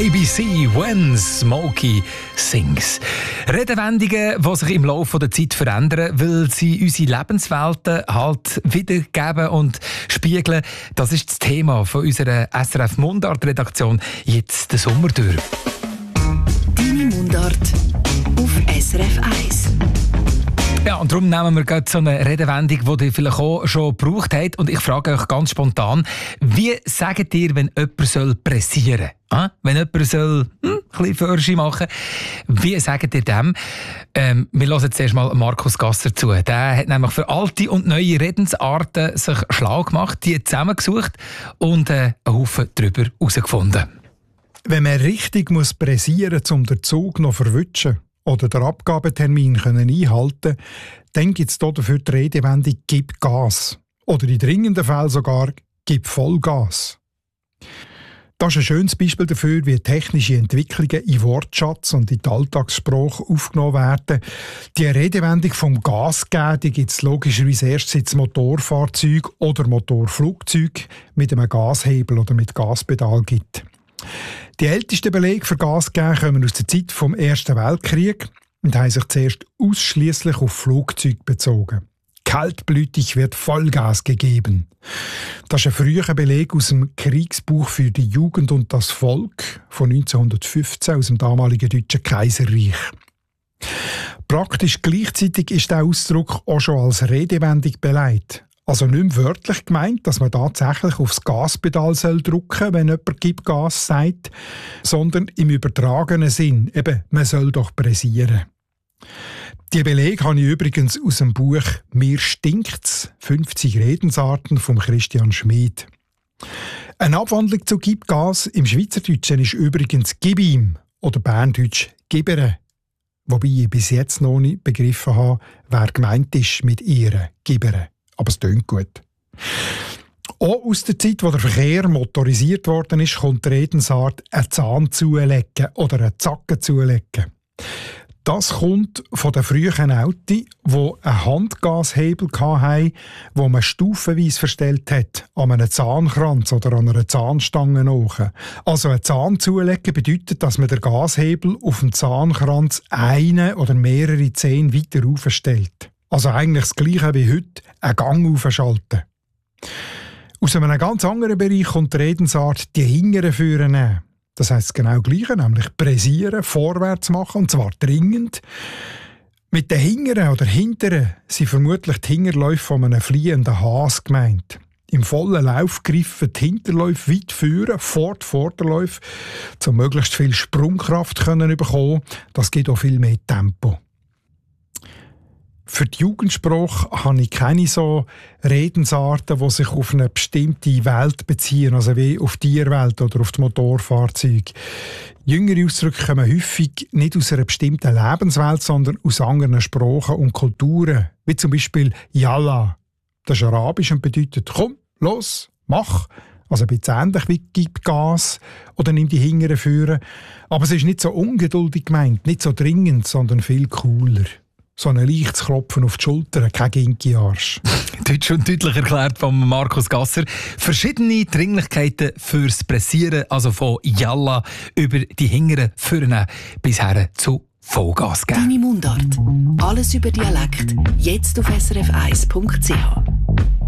ABC When Smokey Sings. Redewendungen, die sich im Laufe der Zeit verändern, weil sie unsere Lebenswelten halt wiedergeben und spiegeln. Das ist das Thema von unserer SRF Mundart-Redaktion jetzt den Sommer durch. Deine Mundart auf SRF 1. Ja, und darum nehmen wir gerade so eine Redewendung, die ihr vielleicht auch schon gebraucht habt. Und ich frage euch ganz spontan, wie sagt ihr, wenn jemand pressieren soll? Wenn jemand soll, ein bisschen Förschi machen, wie sagt ihr dem? Wir hören zuerst mal Markus Gasser zu. Der hat nämlich für alte und neue Redensarten sich schlau gemacht, die zusammengesucht und einen Haufen darüber herausgefunden. Wenn man richtig muss pressieren muss, um den Zug noch zu verwutschen oder den Abgabetermin einhalten, dann gibt es dafür die Redewendung «Gib Gas» oder in dringenden Fällen sogar «Gib Vollgas». Das ist ein schönes Beispiel dafür, wie technische Entwicklungen in Wortschatz und in die Alltagssprache aufgenommen werden. Die Redewendung vom Gas geben gibt es logischerweise erst seit es Motorfahrzeug oder Motorflugzeug mit einem Gashebel oder mit Gaspedal gibt. Die ältesten Belege für Gas geben kommen aus der Zeit vom Ersten Weltkrieg und haben sich zuerst ausschließlich auf Flugzeuge bezogen. Kaltblütig wird Vollgas gegeben. Das ist ein früher Beleg aus dem Kriegsbuch für die Jugend und das Volk von 1915 aus dem damaligen Deutschen Kaiserreich. Praktisch gleichzeitig ist der Ausdruck auch schon als Redewendung beleidigt. Also nicht mehr wörtlich gemeint, dass man tatsächlich aufs Gaspedal drücken soll, wenn jemand «Gib Gas» sagt, sondern im übertragenen Sinn, eben, man soll doch pressieren. Die Belege habe ich übrigens aus dem Buch «Mir stinkt's» 50 Redensarten von Christian Schmid. Eine Abwandlung zu «Gib Gas» im Schweizerdeutschen ist übrigens «Gib ihm» oder Berndeutsch «Gibere». Wobei ich bis jetzt noch nicht begriffen habe, wer gemeint ist mit «ihre» «Gibere». Aber es tönt gut. Auch aus der Zeit, wo der Verkehr motorisiert worden ist, kommt die Redensart «einen Zahn zulegen» oder «einen Zacken zulegen». Das kommt von den frühen Autos, die einen Handgashebel hatten, wo man stufenweise verstellt hat, an einem Zahnkranz oder an einer Zahnstange nach. Also ein Zahn zulegen bedeutet, dass man den Gashebel auf dem Zahnkranz eine oder mehrere Zähne weiter aufstellt. Also eigentlich das Gleiche wie heute, einen Gang aufschalten. Aus einem ganz anderen Bereich kommt die Redensart «die Hingere führen» nehmen. Das heisst genau das Gleiche, nämlich pressieren, vorwärts machen, und zwar dringend. Mit den Hingeren oder Hinteren sind vermutlich die Hinterläufe von einem fliehenden Has gemeint. Im vollen Lauf greifen die Hinterläufe weit führen, vor die Vorderläufe, um möglichst viel Sprungkraft zu bekommen. Das gibt auch viel mehr Tempo. Für die Jugendsprache habe ich keine so Redensarten, die sich auf eine bestimmte Welt beziehen, also wie auf die Tierwelt oder auf die Motorfahrzeuge. Jüngere Ausdrücke kommen häufig nicht aus einer bestimmten Lebenswelt, sondern aus anderen Sprachen und Kulturen, wie zum Beispiel «Yalla». Das ist arabisch und bedeutet «komm, los, mach». Also ein bisschen ähnlich wie «gib Gas» oder «nimm die Hingere führen». Aber es ist nicht so ungeduldig gemeint, nicht so dringend, sondern viel cooler. So ein leichtes Klopfen auf die Schulter, kein Ginki-Arsch. Deutsch und deutlich erklärt von Markus Gasser. Verschiedene Dringlichkeiten fürs Pressieren, also von «Yalla» über die Hingere führen bis her zu Vollgas geben. Deine Mundart. Alles über Dialekt. Jetzt auf srf1.ch.